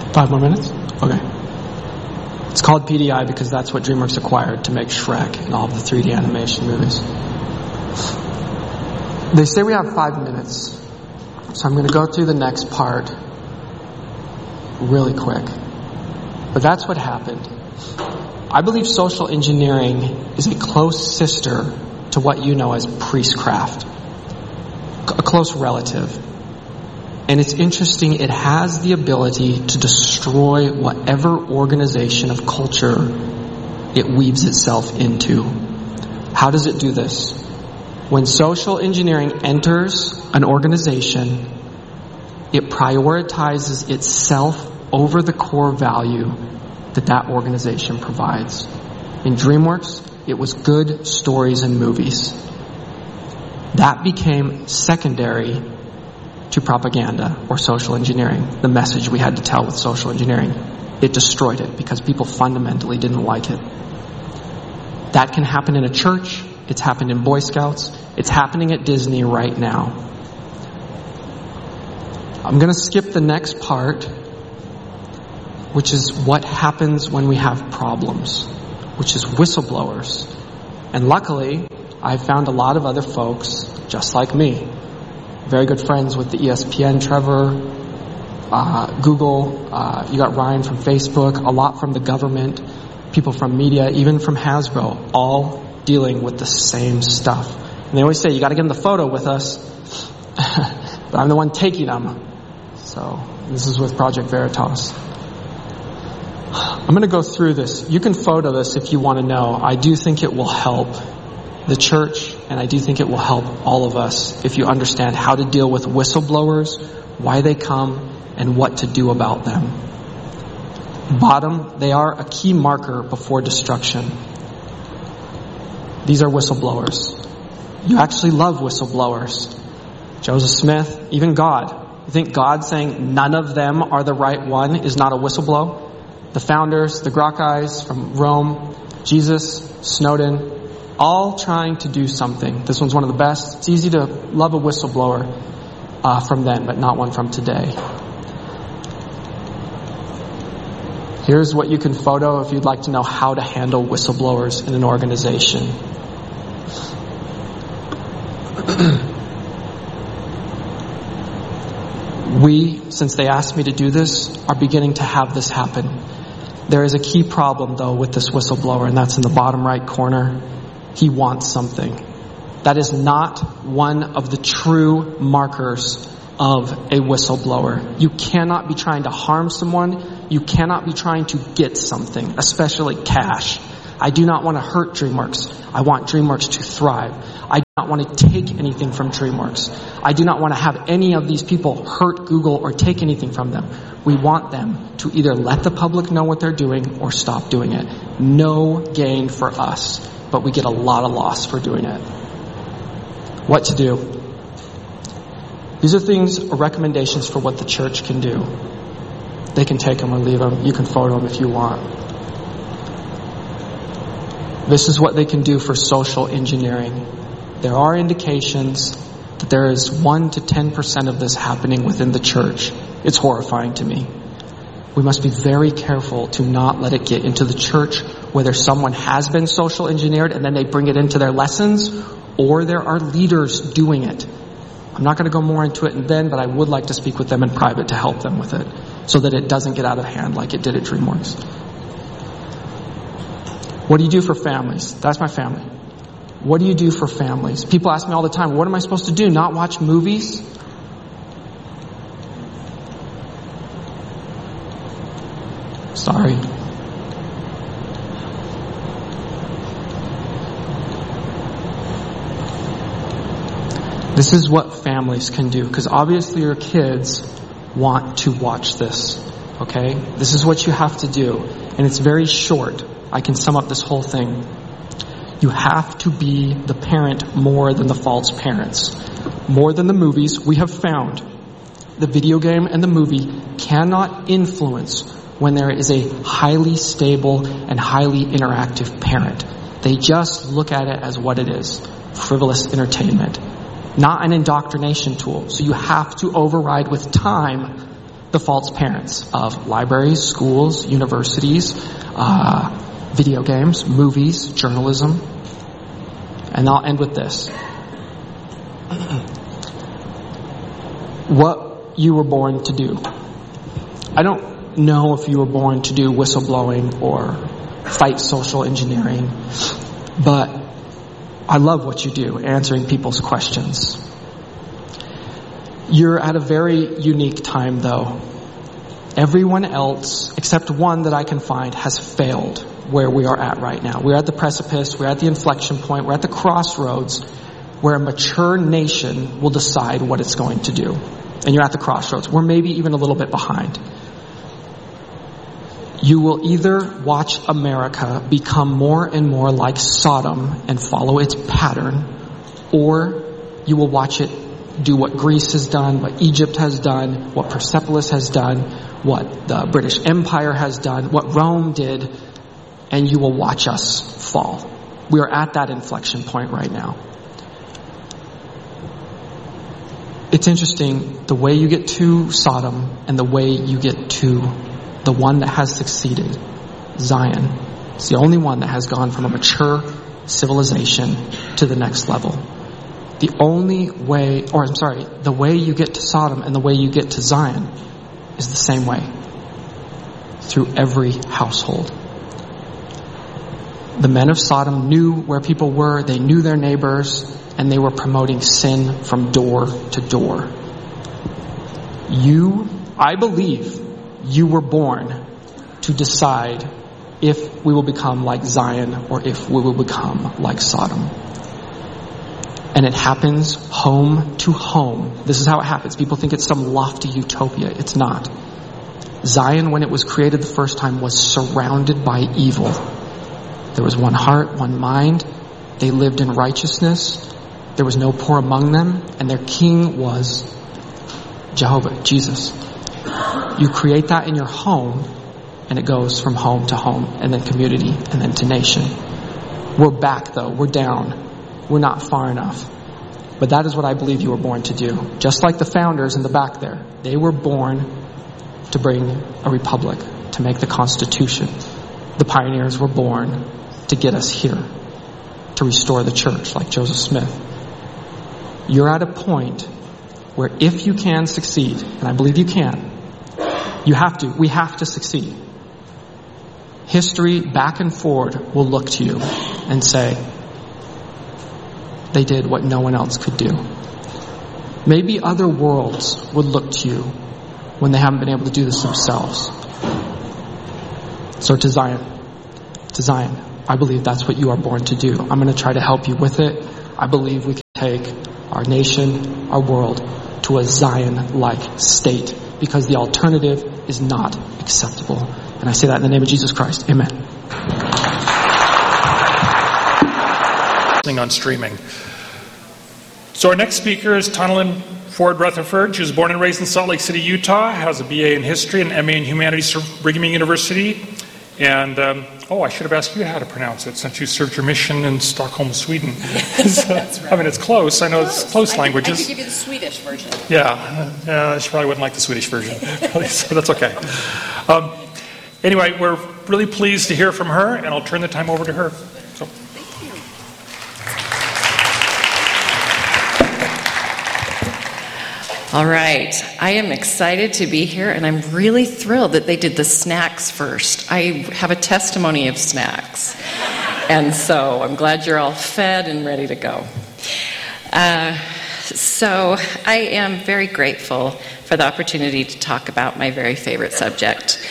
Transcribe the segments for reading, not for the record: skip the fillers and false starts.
5 more minutes? Okay. It's called PDI because that's what DreamWorks acquired to make Shrek and all of the 3D animation movies. They say we have 5 minutes, so I'm going to go through the next part really quick. But that's what happened. I believe social engineering is a close sister to what you know as priestcraft, a close relative. And it's interesting, it has the ability to destroy whatever organization of culture it weaves itself into. How does it do this? When social engineering enters an organization, it prioritizes itself over the core value that organization provides. In DreamWorks, it was good stories and movies. That became secondary to propaganda or social engineering, the message we had to tell with social engineering. It destroyed it because people fundamentally didn't like it. That can happen in a church. It's happened in Boy Scouts. It's happening at Disney right now. I'm going to skip the next part, which is what happens when we have problems, which is whistleblowers. And luckily, I've found a lot of other folks just like me. Very good friends with the ESPN, Trevor, Google, you got Ryan from Facebook, a lot from the government, people from media, even from Hasbro, all dealing with the same stuff. And they always say, you got to get in the photo with us, but I'm the one taking them. So this is with Project Veritas. I'm going to go through this. You can photo this if you want to know. I do think it will help the church, and I do think it will help all of us if you understand how to deal with whistleblowers, why they come, and what to do about them. Bottom, they are a key marker before destruction. These are whistleblowers. You actually love whistleblowers. Joseph Smith, even God. You think God saying none of them are the right one is not a whistleblow? The founders, the Gracchus from Rome, Jesus, Snowden, all trying to do something. This one's one of the best. It's easy to love a whistleblower from then, but not one from today. Here's what you can photo if you'd like to know how to handle whistleblowers in an organization. We, since they asked me to do this, are beginning to have this happen. There is a key problem, though, with this whistleblower, and that's in the bottom right corner. He wants something. That is not one of the true markers of a whistleblower. You cannot be trying to harm someone. You cannot be trying to get something, especially cash. I do not want to hurt DreamWorks. I want DreamWorks to thrive. I do not want to take anything from DreamWorks. I do not want to have any of these people hurt Google or take anything from them. We want them to either let the public know what they're doing or stop doing it. No gain for us, but we get a lot of loss for doing it. What to do? These are things, recommendations for what the church can do. They can take them or leave them. You can photo them if you want. This is what they can do for social engineering. There are indications that there is 1 to 10% of this happening within the church. It's horrifying to me. We must be very careful to not let it get into the church, whether someone has been social engineered and then they bring it into their lessons, or there are leaders doing it. I'm not going to go more into it then, but I would like to speak with them in private to help them with it, so that it doesn't get out of hand like it did at DreamWorks. What do you do for families? That's my family. What do you do for families? People ask me all the time, what am I supposed to do? Not watch movies? Sorry. This is what families can do, because obviously your kids want to watch this. Okay? This is what you have to do. And it's very short. I can sum up this whole thing. You have to be the parent more than the false parents. More than the movies. We have found the video game and the movie cannot influence when there is a highly stable and highly interactive parent. They just look at it as what it is. Frivolous entertainment. Not an indoctrination tool. So you have to override with time the false parents of libraries, schools, universities, video games, movies, journalism. And I'll end with this. What you were born to do. I don't know if you were born to do whistleblowing or fight social engineering, but I love what you do, answering people's questions. You're at a very unique time, though. Everyone else, except one that I can find, has failed where we are at right now. We're at the precipice, we're at the inflection point, we're at the crossroads where a mature nation will decide what it's going to do. And you're at the crossroads. We're maybe even a little bit behind. You will either watch America become more and more like Sodom and follow its pattern, or you will watch it do what Greece has done, what Egypt has done, what Persepolis has done, what the British Empire has done, what Rome did, and you will watch us fall. We are at that inflection point right now. It's interesting, the way you get to Sodom and the way you get to the one that has succeeded, Zion. It's the only one that has gone from a mature civilization to the next level. The way you get to Sodom and the way you get to Zion is the same way. Through every household. The men of Sodom knew where people were, they knew their neighbors, and they were promoting sin from door to door. I believe you were born to decide if we will become like Zion or if we will become like Sodom. And it happens home to home. This is how it happens. People think it's some lofty utopia. It's not. Zion, when it was created the first time, was surrounded by evil. There was one heart, one mind. They lived in righteousness. There was no poor among them. And their king was Jehovah, Jesus. You create that in your home, and it goes from home to home, and then community, and then to nation. We're back, though. We're down. We're not far enough. But that is what I believe you were born to do. Just like the founders in the back there. They were born to bring a republic, to make the Constitution. The pioneers were born to get us here, to restore the church, like Joseph Smith. You're at a point where if you can succeed, and I believe you can, we have to succeed. History, back and forward, will look to you and say, they did what no one else could do. Maybe other worlds would look to you when they haven't been able to do this themselves. So to Zion, I believe that's what you are born to do. I'm going to try to help you with it. I believe we can take our nation, our world, to a Zion-like state, because the alternative is not acceptable. And I say that in the name of Jesus Christ. Amen. On streaming. So our next speaker is Tonalyn Ford Rutherford. She was born and raised in Salt Lake City, Utah, has a BA in History and MA in Humanities from Brigham Young University. And, I should have asked you how to pronounce it since you served your mission in Stockholm, Sweden. That's right. I mean, it's close. I know it's close languages. I could give you the Swedish version. Yeah, she probably wouldn't like the Swedish version. So that's okay. Anyway, we're really pleased to hear from her, and I'll turn the time over to her. So. All right. I am excited to be here, and I'm really thrilled that they did the snacks first. I have a testimony of snacks. And so I'm glad you're all fed and ready to go. So I am very grateful for the opportunity to talk about my very favorite subject.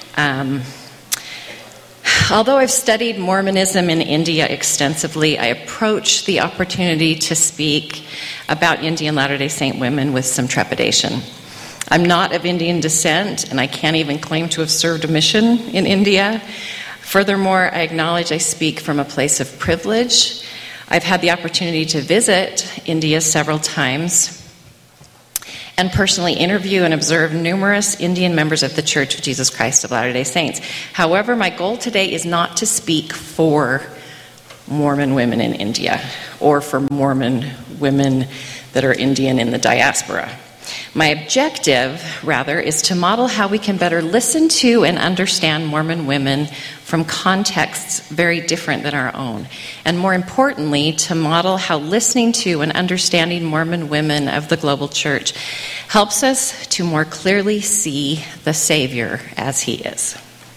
Although I've studied Mormonism in India extensively, I approach the opportunity to speak about Indian Latter-day Saint women with some trepidation. I'm not of Indian descent, and I can't even claim to have served a mission in India. Furthermore, I acknowledge I speak from a place of privilege. I've had the opportunity to visit India several times and personally interview and observe numerous Indian members of the Church of Jesus Christ of Latter-day Saints. However, my goal today is not to speak for Mormon women in India or for Mormon women that are Indian in the diaspora. My objective, rather, is to model how we can better listen to and understand Mormon women from contexts very different than our own. And more importantly, to model how listening to and understanding Mormon women of the global church helps us to more clearly see the Savior as he is.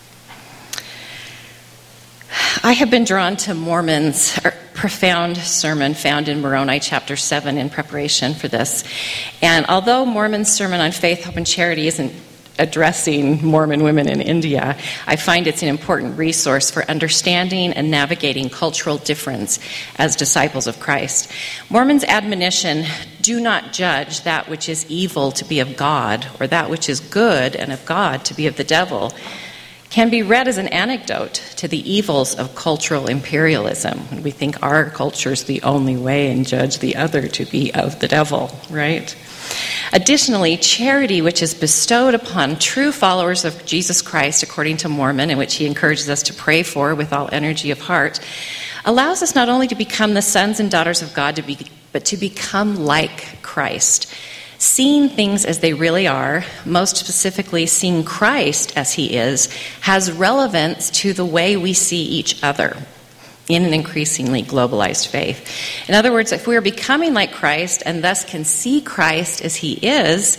I have been drawn to Mormon's profound sermon found in Moroni chapter 7 in preparation for this. And although Mormon's sermon on faith, hope, and charity isn't addressing Mormon women in India, I find it's an important resource for understanding and navigating cultural difference as disciples of Christ. Mormon's admonition, do not judge that which is evil to be of God, or that which is good and of God to be of the devil, can be read as an anecdote to the evils of cultural imperialism. We think our culture is the only way and judge the other to be of the devil, right? Additionally, charity, which is bestowed upon true followers of Jesus Christ, according to Mormon, and which he encourages us to pray for with all energy of heart, allows us not only to become the sons and daughters of God, but to become like Christ. Seeing things as they really are, most specifically seeing Christ as he is, has relevance to the way we see each other in an increasingly globalized faith. In other words, if we are becoming like Christ and thus can see Christ as he is,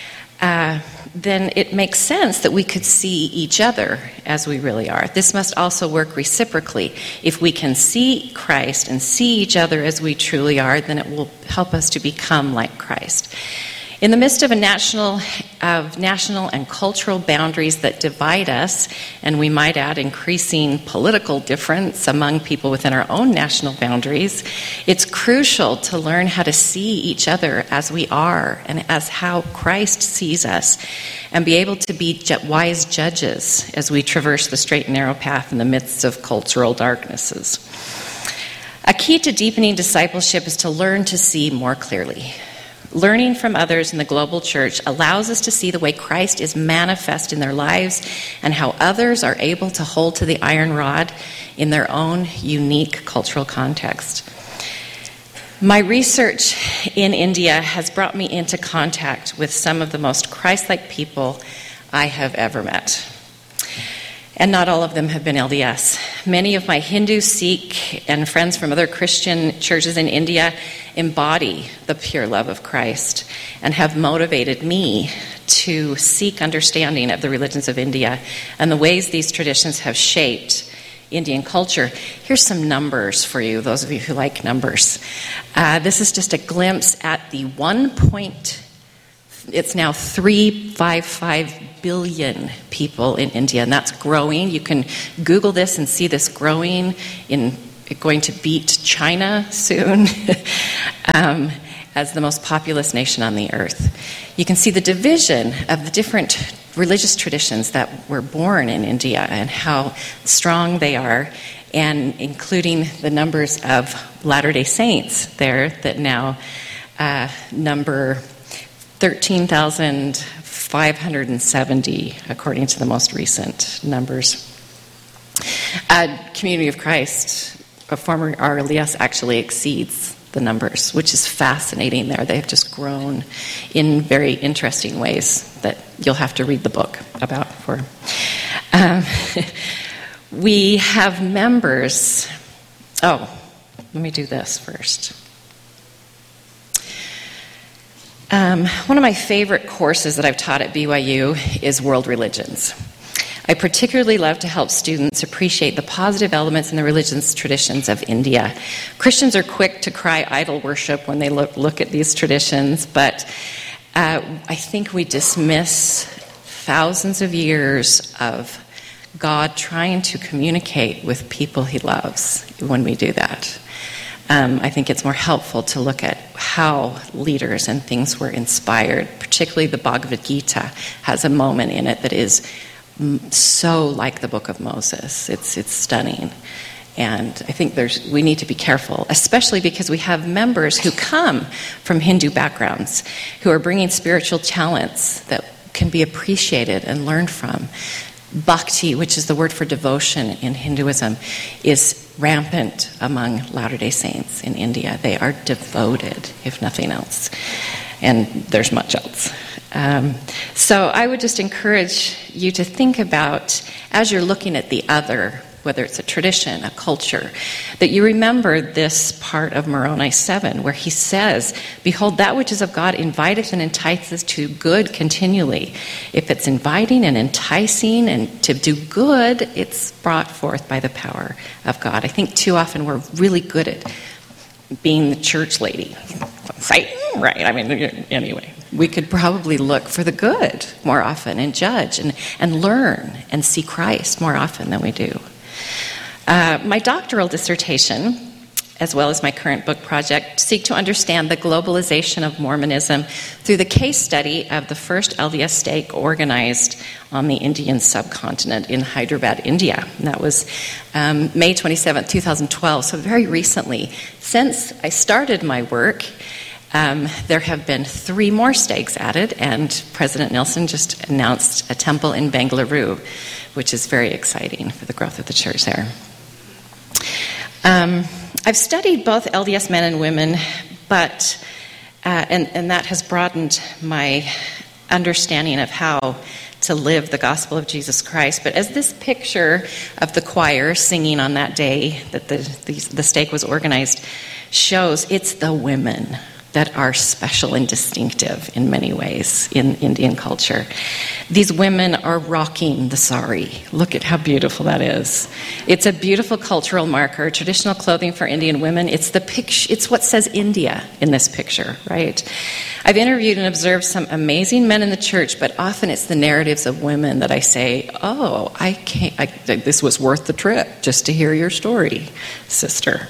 then it makes sense that we could see each other as we really are. This must also work reciprocally. If we can see Christ and see each other as we truly are, then it will help us to become like Christ. In the midst of national and cultural boundaries that divide us, and we might add increasing political difference among people within our own national boundaries, it's crucial to learn how to see each other as we are and as how Christ sees us, and be able to be wise judges as we traverse the straight and narrow path in the midst of cultural darknesses. A key to deepening discipleship is to learn to see more clearly. Learning from others in the global church allows us to see the way Christ is manifest in their lives and how others are able to hold to the iron rod in their own unique cultural context. My research in India has brought me into contact with some of the most Christ-like people I have ever met. And not all of them have been LDS. Many of my Hindu, Sikh, and friends from other Christian churches in India embody the pure love of Christ and have motivated me to seek understanding of the religions of India and the ways these traditions have shaped Indian culture. Here's some numbers for you, those of you who like numbers. This is just a glimpse at the it's now 355 billion people in India, and that's growing. You can Google this and see this growing, going to beat China soon as the most populous nation on the earth. You can see the division of the different religious traditions that were born in India and how strong they are, and including the numbers of Latter-day Saints there that now number 13,570, according to the most recent numbers. Community of Christ, a former RLDS, actually exceeds the numbers, which is fascinating there. They've just grown in very interesting ways that you'll have to read the book about. We have members. Oh, let me do this first. One of my favorite courses that I've taught at BYU is World Religions. I particularly love to help students appreciate the positive elements in the religions traditions of India. Christians are quick to cry idol worship when they look at these traditions, but I think we dismiss thousands of years of God trying to communicate with people he loves when we do that. I think it's more helpful to look at how leaders and things were inspired. Particularly the Bhagavad Gita has a moment in it that is so like the Book of Moses. It's stunning. And I think we need to be careful, especially because we have members who come from Hindu backgrounds who are bringing spiritual talents that can be appreciated and learned from. Bhakti, which is the word for devotion in Hinduism, is rampant among Latter-day Saints in India. They are devoted, if nothing else. and there's much else. So I would just encourage you to think about, as you're looking at the other, whether it's a tradition, a culture, that you remember this part of Moroni 7, where he says, "Behold, that which is of God inviteth and enticeth to good continually." If it's inviting and enticing and to do good, it's brought forth by the power of God. I think too often we're really good at being the church lady. Satan, right? I mean, anyway, we could probably look for the good more often and judge and learn and see Christ more often than we do. My doctoral dissertation, as well as my current book project, seek to understand the globalization of Mormonism through the case study of the first LDS stake organized on the Indian subcontinent in Hyderabad, India. And that was May 27, 2012, so very recently. Since I started my work, there have been 3 more stakes added, and President Nelson just announced a temple in Bengaluru, which is very exciting for the growth of the church there. I've studied both LDS men and women, but and that has broadened my understanding of how to live the gospel of Jesus Christ. But as this picture of the choir singing on that day that the stake was organized shows, it's the women that are special and distinctive in many ways in Indian culture. These women are rocking the sari. Look at how beautiful that is. It's a beautiful cultural marker, traditional clothing for Indian women. It's what says India in this picture, right? I've interviewed and observed some amazing men in the church, but often it's the narratives of women that I say, oh, this was worth the trip just to hear your story, sister.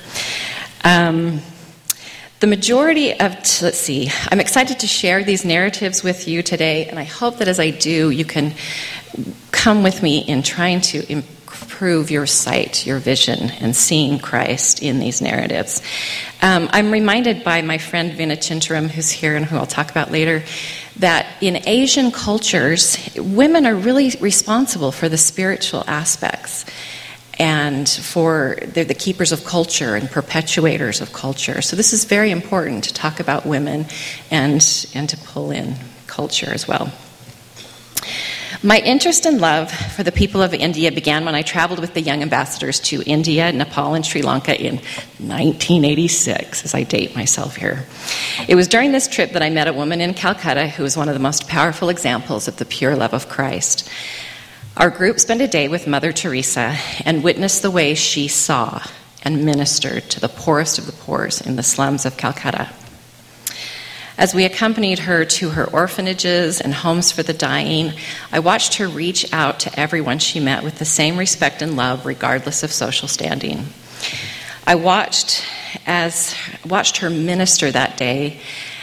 The majority of, I'm excited to share these narratives with you today, and I hope that as I do, you can come with me in trying to improve your sight, your vision, and seeing Christ in these narratives. I'm reminded by my friend Vina Chintaram, who's here and who I'll talk about later, that in Asian cultures, women are really responsible for the spiritual aspects. And they're the keepers of culture and perpetuators of culture. So this is very important to talk about women and to pull in culture as well. My interest and love for the people of India began when I traveled with the young ambassadors to India, Nepal, and Sri Lanka in 1986, as I date myself here. It was during this trip that I met a woman in Calcutta who was one of the most powerful examples of the pure love of Christ. Our group spent a day with Mother Teresa and witnessed the way she saw and ministered to the poorest of the poor in the slums of Calcutta. As we accompanied her to her orphanages and homes for the dying, I watched her reach out to everyone she met with the same respect and love, regardless of social standing. I watched her minister that day,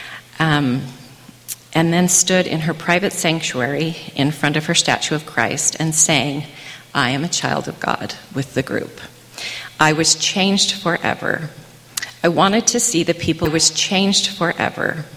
and then stood in her private sanctuary in front of her statue of Christ and sang, "I am a child of God," with the group. I was changed forever. I wanted to see the people who was changed forever.